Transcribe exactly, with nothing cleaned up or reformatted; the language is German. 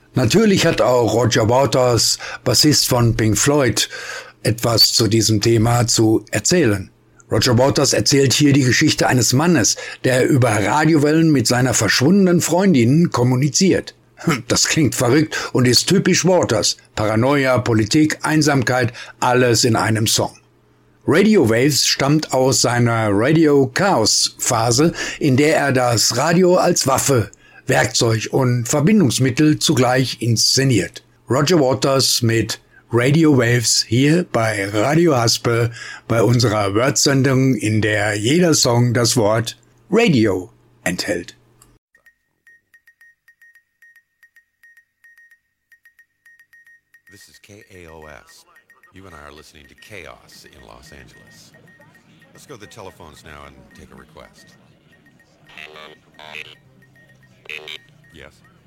Natürlich hat auch Roger Waters, Bassist von Pink Floyd, etwas zu diesem Thema zu erzählen. Roger Waters erzählt hier die Geschichte eines Mannes, der über Radiowellen mit seiner verschwundenen Freundin kommuniziert. Das klingt verrückt und ist typisch Waters. Paranoia, Politik, Einsamkeit, alles in einem Song. Radio Waves stammt aus seiner Radio Chaos Phase, in der er das Radio als Waffe, Werkzeug und Verbindungsmittel zugleich inszeniert. Roger Waters mit Radio Waves hier bei Radio Haspel bei unserer Word-Sendung, in der jeder Song das Wort Radio enthält. This is K A O S. You and I are listening to Chaos in Los Angeles. Let's go to the telephones now and take a request. Yes.